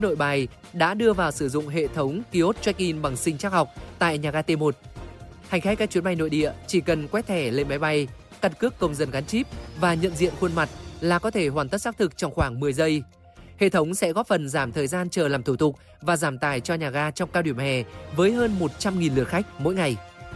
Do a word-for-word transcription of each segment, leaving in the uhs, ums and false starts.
Nội Bài đã đưa vào sử dụng hệ thống kiosk check-in bằng sinh trắc học tại nhà ga T một. Hành khách các chuyến bay nội địa chỉ cần quét thẻ lên máy bay, căn cước công dân gắn chip và nhận diện khuôn mặt là có thể hoàn tất xác thực trong khoảng mười giây. Hệ thống sẽ góp phần giảm thời gian chờ làm thủ tục và giảm tải cho nhà ga trong cao điểm hè với hơn một trăm nghìn lượt khách mỗi ngày.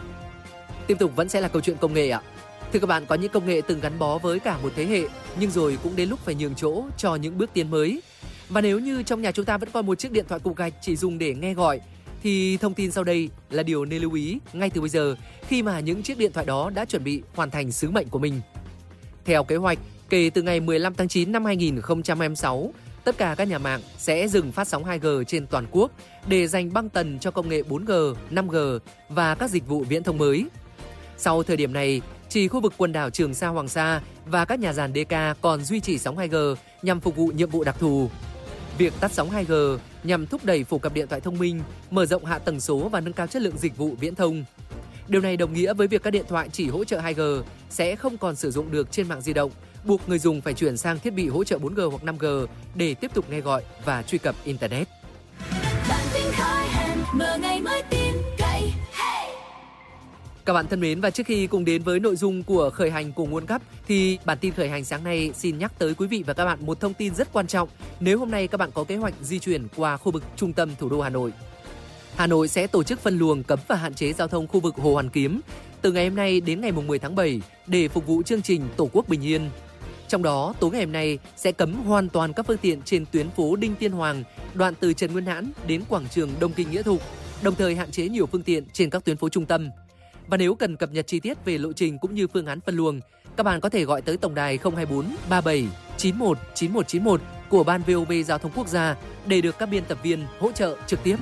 Tiếp tục vẫn sẽ là câu chuyện công nghệ ạ. Thưa các bạn, có những công nghệ từng gắn bó với cả một thế hệ, nhưng rồi cũng đến lúc phải nhường chỗ cho những bước tiến mới. Và nếu như trong nhà chúng ta vẫn còn một chiếc điện thoại cục gạch chỉ dùng để nghe gọi, thì thông tin sau đây là điều nên lưu ý ngay từ bây giờ khi mà những chiếc điện thoại đó đã chuẩn bị hoàn thành sứ mệnh của mình. Theo kế hoạch, kể từ ngày mười lăm tháng chín năm hai nghìn không trăm hai mươi sáu, tất cả các nhà mạng sẽ dừng phát sóng hai G trên toàn quốc để dành băng tần cho công nghệ bốn G, năm G và các dịch vụ viễn thông mới. Sau thời điểm này, chỉ khu vực quần đảo Trường Sa Hoàng Sa và các nhà giàn đê ca còn duy trì sóng hai G nhằm phục vụ nhiệm vụ đặc thù. Việc tắt sóng hai G nhằm thúc đẩy phổ cập điện thoại thông minh, mở rộng hạ tầng số và nâng cao chất lượng dịch vụ viễn thông. Điều này đồng nghĩa với việc các điện thoại chỉ hỗ trợ hai G sẽ không còn sử dụng được trên mạng di động, buộc người dùng phải chuyển sang thiết bị hỗ trợ bốn G hoặc năm G để tiếp tục nghe gọi và truy cập Internet. Bản tin khởi hành, mở ngày mới tin cậy. Hey! Các bạn thân mến, và trước khi cùng đến với nội dung của khởi hành cùng World Cup thì bản tin khởi hành sáng nay xin nhắc tới quý vị và các bạn một thông tin rất quan trọng nếu hôm nay các bạn có kế hoạch di chuyển qua khu vực trung tâm thủ đô Hà Nội. Hà Nội sẽ tổ chức phân luồng cấm và hạn chế giao thông khu vực Hồ Hoàn Kiếm từ ngày hôm nay đến ngày mười tháng bảy để phục vụ chương trình Tổ quốc bình yên. Trong đó, tối ngày hôm nay sẽ cấm hoàn toàn các phương tiện trên tuyến phố Đinh Tiên Hoàng, đoạn từ Trần Nguyên Hãn đến quảng trường Đông Kinh Nghĩa Thục, đồng thời hạn chế nhiều phương tiện trên các tuyến phố trung tâm. Và nếu cần cập nhật chi tiết về lộ trình cũng như phương án phân luồng, các bạn có thể gọi tới tổng đài không hai bốn ba bảy chín một chín một chín một của Ban vê o vê Giao thông Quốc gia để được các biên tập viên hỗ trợ trực tiếp.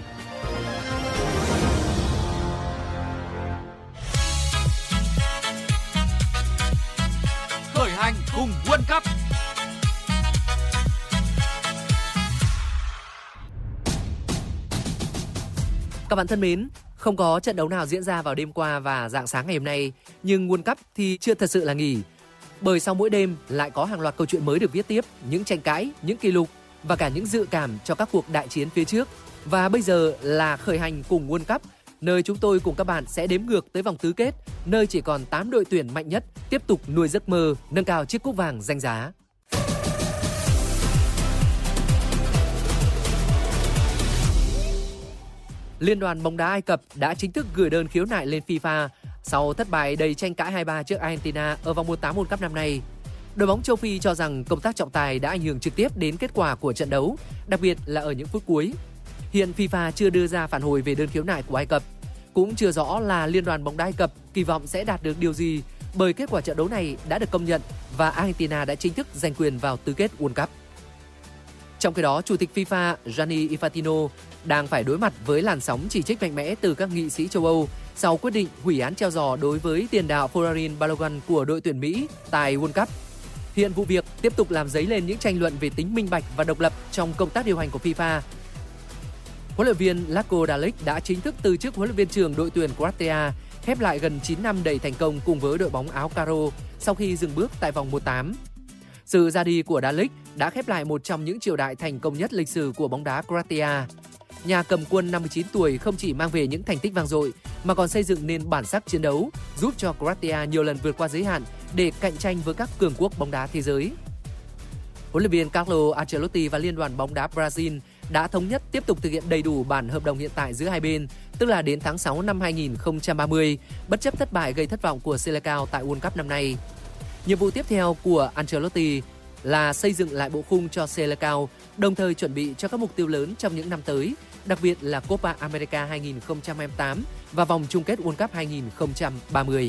Khởi hành cùng World Cup. Các bạn thân mến, không có trận đấu nào diễn ra vào đêm qua và rạng sáng ngày hôm nay, nhưng World Cup thì chưa thật sự là nghỉ. Bởi sau mỗi đêm lại có hàng loạt câu chuyện mới được viết tiếp, những tranh cãi, những kỷ lục và cả những dự cảm cho các cuộc đại chiến phía trước. Và bây giờ là khởi hành cùng World Cup, nơi chúng tôi cùng các bạn sẽ đếm ngược tới vòng tứ kết, nơi chỉ còn tám đội tuyển mạnh nhất tiếp tục nuôi giấc mơ nâng cao chiếc cúp vàng danh giá. Liên đoàn bóng đá Ai Cập đã chính thức gửi đơn khiếu nại lên FIFA sau thất bại đầy tranh cãi hai ba trước Argentina ở vòng một tám World Cup năm nay. Đội bóng châu Phi cho rằng công tác trọng tài đã ảnh hưởng trực tiếp đến kết quả của trận đấu, đặc biệt là ở những phút cuối. Hiện FIFA chưa đưa ra phản hồi về đơn khiếu nại của Ai Cập. Cũng chưa rõ là Liên đoàn bóng đá Ai Cập kỳ vọng sẽ đạt được điều gì bởi kết quả trận đấu này đã được công nhận và Argentina đã chính thức giành quyền vào tứ kết World Cup. Trong khi đó, Chủ tịch FIFA Gianni Infantino đang phải đối mặt với làn sóng chỉ trích mạnh mẽ từ các nghị sĩ châu Âu sau quyết định hủy án treo giò đối với tiền đạo Folarin Balogun của đội tuyển Mỹ tại World Cup. Hiện vụ việc tiếp tục làm dấy lên những tranh luận về tính minh bạch và độc lập trong công tác điều hành của FIFA. Huấn luyện viên Zlatko Dalic đã chính thức từ chức huấn luyện viên trưởng đội tuyển Croatia, khép lại gần chín năm đầy thành công cùng với đội bóng áo caro sau khi dừng bước tại vòng một tám. Sự ra đi của Dalic đã khép lại một trong những triều đại thành công nhất lịch sử của bóng đá Croatia. Nhà cầm quân năm mươi chín tuổi không chỉ mang về những thành tích vang dội mà còn xây dựng nên bản sắc chiến đấu, giúp cho Croatia nhiều lần vượt qua giới hạn để cạnh tranh với các cường quốc bóng đá thế giới. Huấn luyện viên Carlo Ancelotti và Liên đoàn bóng đá Brazil đã thống nhất tiếp tục thực hiện đầy đủ bản hợp đồng hiện tại giữa hai bên, tức là đến tháng sáu năm hai nghìn không trăm ba mươi, bất chấp thất bại gây thất vọng của Seleção tại World Cup năm nay. Nhiệm vụ tiếp theo của Ancelotti là xây dựng lại bộ khung cho Seleção, đồng thời chuẩn bị cho các mục tiêu lớn trong những năm tới, đặc biệt là Copa America hai nghìn không trăm hai mươi tám và vòng chung kết World Cup hai nghìn không trăm ba mươi.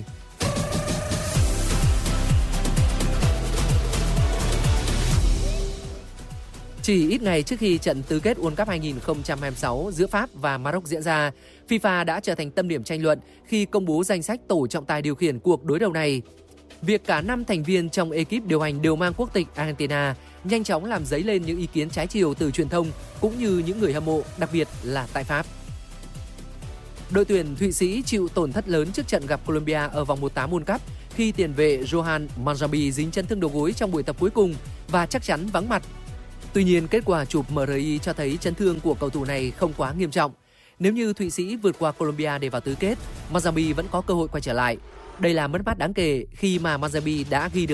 Chỉ ít ngày trước khi trận tứ kết World Cup hai nghìn không trăm hai mươi sáu giữa Pháp và Maroc diễn ra, FIFA đã trở thành tâm điểm tranh luận khi công bố danh sách tổ trọng tài điều khiển cuộc đối đầu này. Việc cả năm thành viên trong ekip điều hành đều mang quốc tịch Argentina nhanh chóng làm dấy lên những ý kiến trái chiều từ truyền thông cũng như những người hâm mộ, đặc biệt là tại Pháp. Đội tuyển Thụy Sĩ chịu tổn thất lớn trước trận gặp Colombia ở vòng một tám World Cup khi tiền vệ Johan Mangiapane dính chấn thương đầu gối trong buổi tập cuối cùng và chắc chắn vắng mặt. Tuy nhiên, kết quả chụp em rờ i cho thấy chấn thương của cầu thủ này không quá nghiêm trọng. Nếu như Thụy Sĩ vượt qua Colombia để vào tứ kết, Mazambi vẫn có cơ hội quay trở lại. Đây là mất mát đáng kể khi mà Mazambi đã ghi được